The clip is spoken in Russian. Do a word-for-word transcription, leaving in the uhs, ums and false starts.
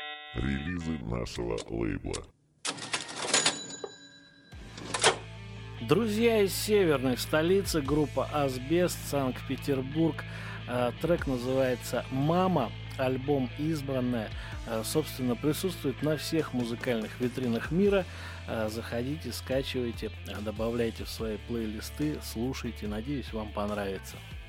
Релизы нашего лейбла. Друзья из северной столицы, группа «Асбест», Санкт-Петербург. Трек называется «Мама». Альбом «Избранная», собственно, присутствует на всех музыкальных витринах мира. Заходите, скачивайте, добавляйте в свои плейлисты, слушайте. Надеюсь, вам понравится.